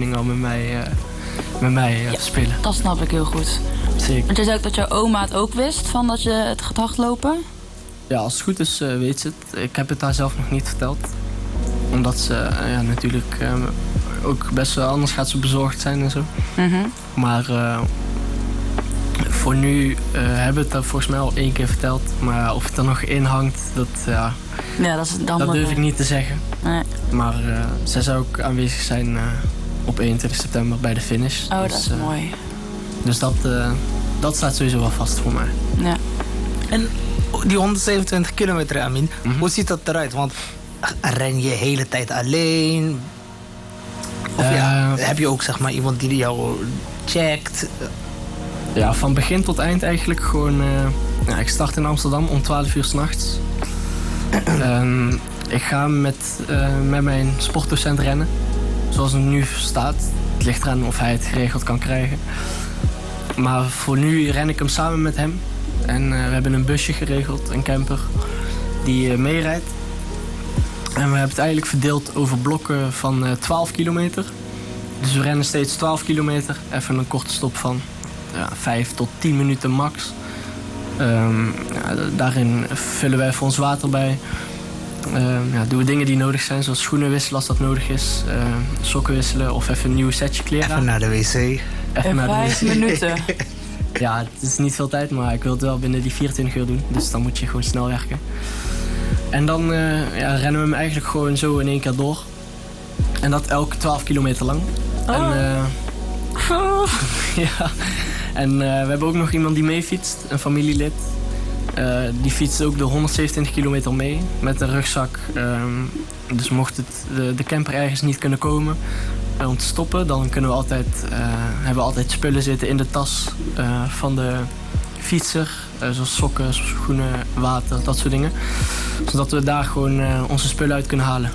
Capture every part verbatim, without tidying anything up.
ging al met mij, uh, met mij uh, ja, spelen. Dat snap ik heel goed. Zeker. Want jij zei ook dat jouw oma het ook wist, van dat je het gaat hardlopen? Ja, als het goed is uh, weet ze het. Ik heb het haar zelf nog niet verteld. Omdat ze uh, ja, natuurlijk uh, ook best wel anders gaat ze bezorgd zijn en zo. Mm-hmm. Maar uh, voor nu uh, hebben we het er volgens mij al één keer verteld. Maar of het er nog in hangt, dat, ja, ja, dat, is dan dat durf ik niet te zeggen. Nee. Maar uh, zij zou ook aanwezig zijn uh, op eenentwintig september bij de finish. Oh, dus, dat is uh, mooi. Dus dat, uh, dat staat sowieso wel vast voor mij. Ja. En die honderdzevenentwintig kilometer, Amin, mm-hmm. hoe ziet dat eruit? Want ren je de hele tijd alleen? Of uh, ja, heb je ook zeg maar iemand die jou checkt? Ja, van begin tot eind eigenlijk gewoon... Uh, ja, ik start in Amsterdam om twaalf uur 's nachts. um, ik ga met, uh, met mijn sportdocent rennen. Zoals het nu staat. Het ligt eraan of hij het geregeld kan krijgen. Maar voor nu ren ik hem samen met hem. En uh, we hebben een busje geregeld, een camper, die uh, meerijdt. En we hebben het eigenlijk verdeeld over blokken van uh, twaalf kilometer. Dus we rennen steeds twaalf kilometer. Even een korte stop van ja, vijf tot tien minuten max. Um, ja, daarin vullen wij even ons water bij. Um, ja, doen we dingen die nodig zijn, zoals schoenen wisselen als dat nodig is. Uh, sokken wisselen of even een nieuw setje kleren. Even naar de wc. Even even naar vijf de wc. minuten. Ja, het is niet veel tijd, maar ik wil het wel binnen die vierentwintig uur doen. Dus dan moet je gewoon snel werken. En dan uh, ja, rennen we hem eigenlijk gewoon zo in één keer door. En dat elke twaalf kilometer lang. Oh. En, uh, ja. En uh, we hebben ook nog iemand die mee fietst, een familielid. Uh, die fietst ook de honderdzevenentwintig kilometer mee met een rugzak. Um, dus mocht het, de, de camper ergens niet kunnen komen uh, om te stoppen, dan kunnen we altijd, uh, hebben we altijd spullen zitten in de tas uh, van de fietser. Uh, zoals sokken, schoenen, water, dat soort dingen. Zodat we daar gewoon uh, onze spullen uit kunnen halen.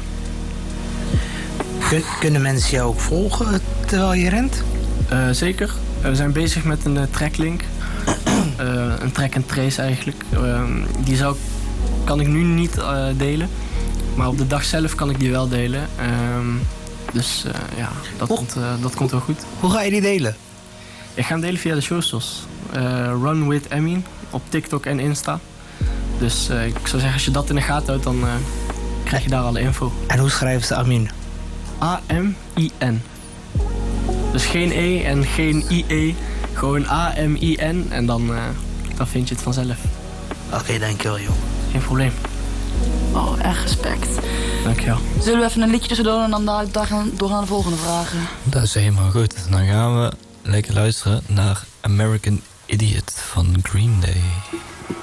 Kun, kunnen mensen jou ook volgen terwijl je rent? Uh, zeker. Uh, we zijn bezig met een uh, tracklink. Uh, een track and trace eigenlijk. Uh, die zou, kan ik nu niet uh, delen. Maar op de dag zelf kan ik die wel delen. Uh, dus uh, ja, dat, oh. komt, uh, dat komt wel goed. Hoe ga je die delen? Ik ga hem delen via de socials. Uh, Run with Amin op TikTok en Insta. Dus uh, ik zou zeggen, als je dat in de gaten houdt, dan uh, krijg je daar alle info. En hoe schrijven ze Amin? A M I N. Dus geen E en geen I E. Gewoon A M I N en dan, uh, dan vind je het vanzelf. Oké, okay, dankjewel joh. Geen probleem. Oh, echt respect. Dankjewel. Zullen we even een liedje tussendoor en dan daar, daar gaan, door naar de volgende vragen? Dat is helemaal goed. Dan gaan we lekker luisteren naar American Idiot van Green Day.